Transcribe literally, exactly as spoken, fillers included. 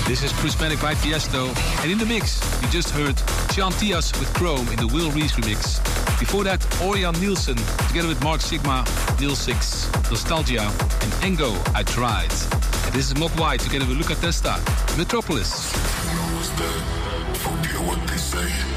This is Prismatic by Tiesto. And in the mix, you just heard Sean Tias with Chrome in the Will Reese remix. Before that, Orion Nielsen, together with Mark Sigma, Neil Six, Nostalgia, and Engo, I Tried. And this is Mogwai together with Luca Testa, Metropolis. Forget what they say.